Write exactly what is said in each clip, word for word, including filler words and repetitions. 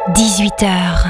dix-huit heures.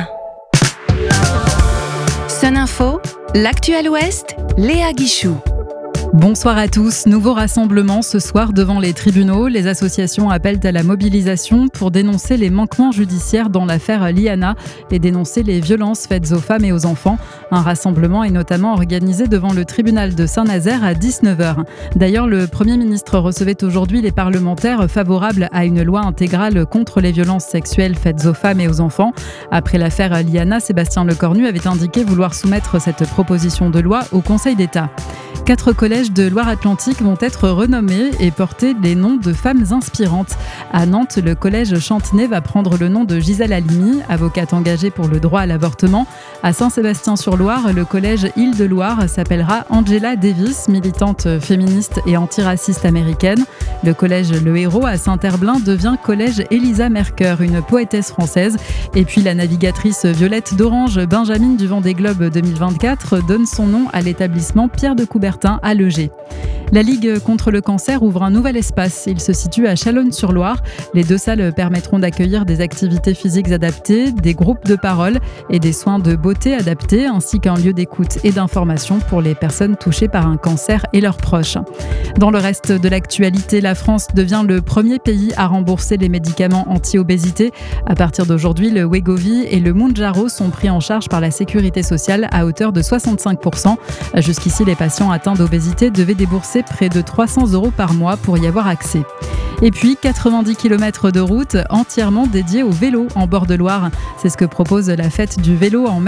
Sun Info, l'actuel Ouest, Léa Guichou. Bonsoir à tous. Nouveau rassemblement ce soir devant les tribunaux. Les associations appellent à la mobilisation pour dénoncer les manquements judiciaires dans l'affaire Liana et dénoncer les violences faites aux femmes et aux enfants. Un rassemblement est notamment organisé devant le tribunal de Saint-Nazaire à dix-neuf heures. D'ailleurs, le Premier ministre recevait aujourd'hui les parlementaires favorables à une loi intégrale contre les violences sexuelles faites aux femmes et aux enfants. Après l'affaire Liana, Sébastien Lecornu avait indiqué vouloir soumettre cette proposition de loi au Conseil d'État. Quatre collèges de Loire-Atlantique vont être renommés et porter les noms de femmes inspirantes. À Nantes, le collège Chantenay va prendre le nom de Gisèle Halimi, avocate engagée pour le droit à l'avortement. À Saint-Sébastien-sur-Loire, le collège Île-de-Loire s'appellera Angela Davis, militante féministe et antiraciste américaine. Le collège Le Hérault à Saint-Herblain devient collège Elisa Mercœur, une poétesse française. Et puis la navigatrice Violette d'Orange, Benjamine du Vendée Globe deux mille vingt-quatre, donne son nom à l'établissement Pierre de Coubertin à Legé. La Ligue contre le cancer ouvre un nouvel espace. Il se situe à Chalonnes-sur-Loire. Les deux salles permettront d'accueillir des activités physiques adaptées, des groupes de parole et des soins de beauté adaptés, ainsi qu'un lieu d'écoute et d'information pour les personnes touchées par un cancer et leurs proches. Dans le reste de l'actualité, la France devient le premier pays à rembourser les médicaments anti-obésité. À partir d'aujourd'hui, le Wegovy et le Mounjaro sont pris en charge par la Sécurité sociale à hauteur de soixante-cinq pour cent. Jusqu'ici, les patients atteints d'obésité devaient débourser près de trois cents euros par mois pour y avoir accès. Et puis, quatre-vingt-dix kilomètres de route entièrement dédiés au vélo en bord de Loire. C'est ce que propose la fête du vélo en